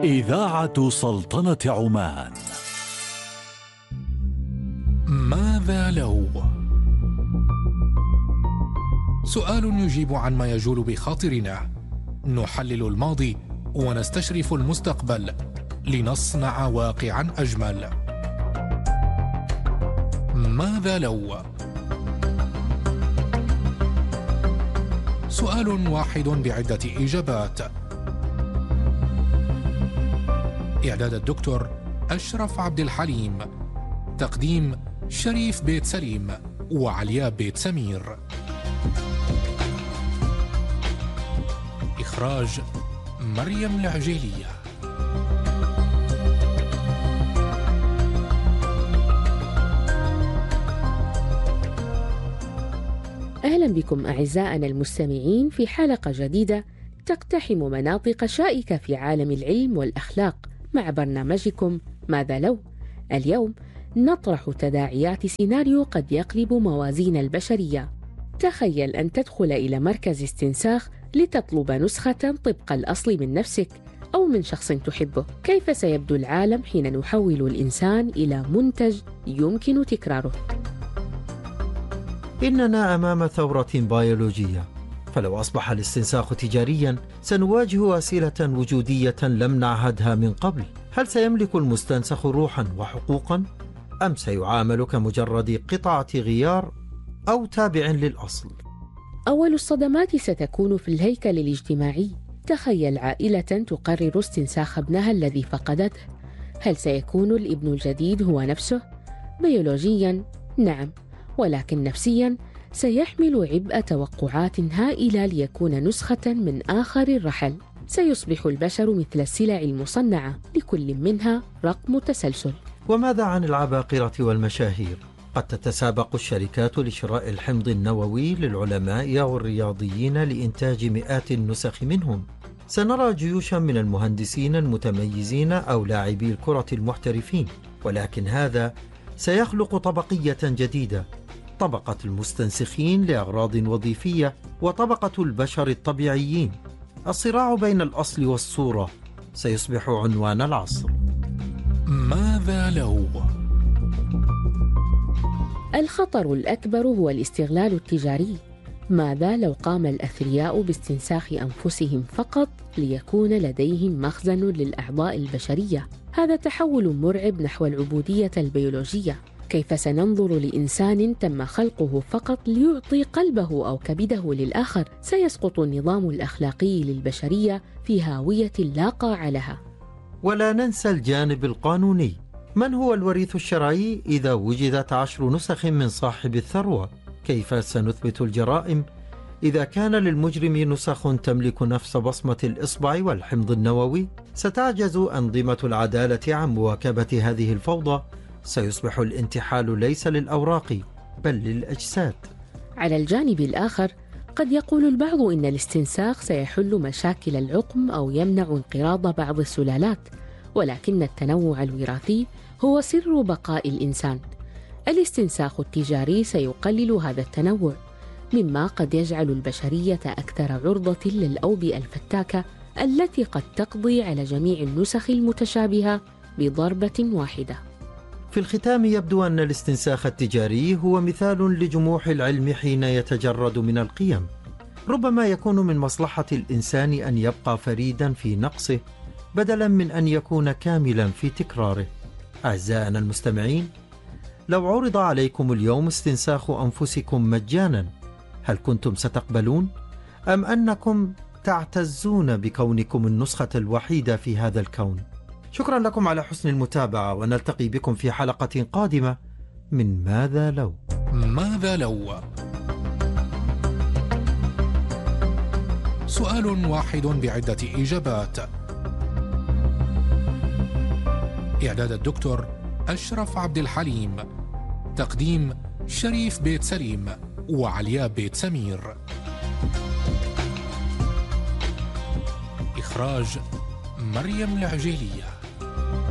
إذاعة سلطنة عمان. ماذا لو؟ سؤال يجيب عن ما يجول بخاطرنا. نحلل الماضي ونستشرف المستقبل لنصنع واقعا أجمل. ماذا لو؟ سؤال واحد بعدة إجابات. إعداد الدكتور أشرف عبد الحليم. تقديم شريف بيت سليم وعلياء بيت سمير. إخراج مريم العجيلية. أهلا بكم أعزائنا المستمعين في حلقة جديدة تقتحم مناطق شائكة في عالم العلم والأخلاق مع برنامجكم ماذا لو؟ اليوم نطرح تداعيات سيناريو قد يقلب موازين البشرية. تخيل أن تدخل إلى مركز استنساخ لتطلب نسخة طبق الأصل من نفسك أو من شخص تحبه. كيف سيبدو العالم حين نحول الإنسان إلى منتج يمكن تكراره؟ إننا أمام ثورة بيولوجية، فلو أصبح الاستنساخ تجارياً سنواجه أسئلة وجودية لم نعهدها من قبل. هل سيملك المستنسخ روحاً وحقوقاً؟ أم سيعامل كمجرد قطعة غيار أو تابع للأصل؟ أول الصدمات ستكون في الهيكل الاجتماعي. تخيل عائلة تقرر استنساخ ابنها الذي فقدته. هل سيكون الابن الجديد هو نفسه؟ بيولوجياً نعم، ولكن نفسياً سيحمل عبء توقعات هائلة ليكون نسخة من آخر الرحل. سيصبح البشر مثل السلع المصنعة، لكل منها رقم تسلسل. وماذا عن العباقرة والمشاهير؟ قد تتسابق الشركات لشراء الحمض النووي للعلماء أو الرياضيين لإنتاج مئات النسخ منهم. سنرى جيوشا من المهندسين المتميزين أو لاعبي الكرة المحترفين، ولكن هذا سيخلق طبقية جديدة، طبقة المستنسخين لأغراض وظيفية وطبقة البشر الطبيعيين. الصراع بين الأصل والصورة سيصبح عنوان العصر. ماذا لو؟ الخطر الأكبر هو الاستغلال التجاري. ماذا لو قام الأثرياء باستنساخ أنفسهم فقط ليكون لديهم مخزن للأعضاء البشرية؟ هذا تحول مرعب نحو العبودية البيولوجية. كيف سننظر لإنسان تم خلقه فقط ليعطي قلبه أو كبده للآخر؟ سيسقط النظام الأخلاقي للبشرية في هاوية لا قاع لها. ولا ننسى الجانب القانوني. من هو الوريث الشرعي إذا وجدت 10 نسخ من صاحب الثروة؟ كيف سنثبت الجرائم إذا كان للمجرم نسخ تملك نفس بصمة الإصبع والحمض النووي؟ ستعجز أنظمة العدالة عن مواكبة هذه الفوضى. سيصبح الانتحال ليس للأوراق بل للأجساد. على الجانب الآخر قد يقول البعض إن الاستنساخ سيحل مشاكل العقم أو يمنع انقراض بعض السلالات، ولكن التنوع الوراثي هو سر بقاء الإنسان. الاستنساخ التجاري سيقلل هذا التنوع، مما قد يجعل البشرية أكثر عرضة للأوبئة الفتاكة التي قد تقضي على جميع النسخ المتشابهة بضربة واحدة. في الختام يبدو أن الاستنساخ التجاري هو مثال لجموح العلم حين يتجرد من القيم. ربما يكون من مصلحة الإنسان أن يبقى فريدا في نقصه بدلا من أن يكون كاملا في تكراره. أعزائنا المستمعين، لو عرض عليكم اليوم استنساخ أنفسكم مجانا، هل كنتم ستقبلون؟ أم أنكم تعتزون بكونكم النسخة الوحيدة في هذا الكون؟ شكرا لكم على حسن المتابعة، ونلتقي بكم في حلقة قادمة من ماذا لو؟ ماذا لو؟ سؤال واحد بعدة إجابات. إعداد الدكتور أشرف عبد الحليم. تقديم شريف بيت سليم وعلياء بيت سمير. إخراج مريم العجيلية.